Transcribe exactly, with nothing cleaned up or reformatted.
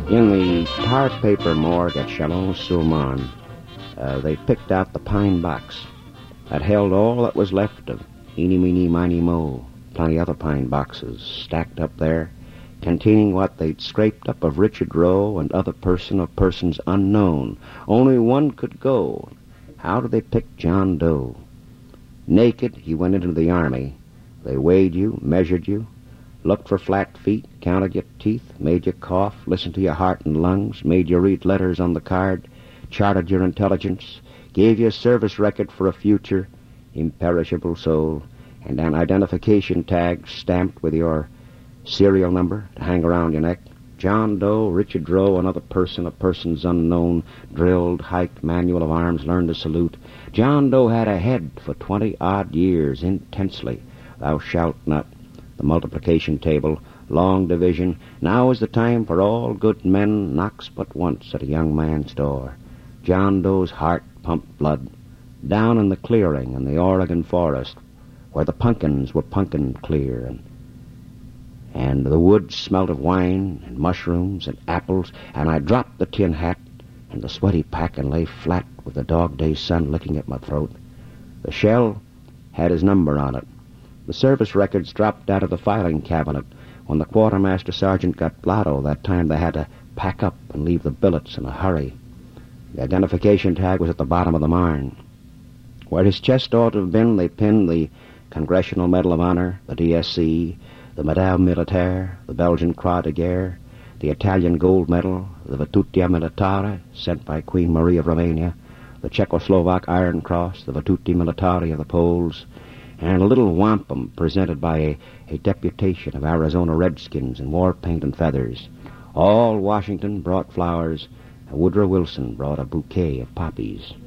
In the tar paper morgue at Chalon-sur-Marne, uh, they picked out the pine box that held all that was left of Eeny, Meeny, Miny, Mo. Plenty other pine boxes stacked up there, containing what they'd scraped up of Richard Roe and other person of persons unknown. Only one could go. How did they pick John Doe? Naked, he went into the army. They weighed you, measured you, looked for flat feet, counted your teeth, made you cough, listened to your heart and lungs, made you read letters on the card, charted your intelligence, gave you a service record for a future, imperishable soul, and an identification tag stamped with your serial number to hang around your neck. John Doe, Richard Roe, another person of persons unknown, drilled, hiked, manual of arms, learned to salute. John Doe had a head for twenty-odd years, intensely. Thou shalt not. The multiplication table, long division. Now is the time for all good men knocks but once at a young man's door. John Doe's heart pumped blood. Down in the clearing in the Oregon forest, where the pumpkins were punkin clear, and and the woods smelled of wine and mushrooms and apples, and I dropped the tin hat and the sweaty pack and lay flat with the dog-day sun licking at my throat. The shell had his number on it. The service records dropped out of the filing cabinet when the quartermaster sergeant got blotto. That time they had to pack up and leave the billets in a hurry. The identification tag was at the bottom of the Marne. Where his chest ought to have been, they pinned the Congressional Medal of Honor, the D S C, the Medal Militaire, the Belgian Croix de Guerre, the Italian Gold Medal, the Virtutia Militare, sent by Queen Marie of Romania, the Czechoslovak Iron Cross, the Virtuti Militari of the Poles, and a little wampum presented by a, a deputation of Arizona Redskins in war paint and feathers. All Washington brought flowers, and Woodrow Wilson brought a bouquet of poppies.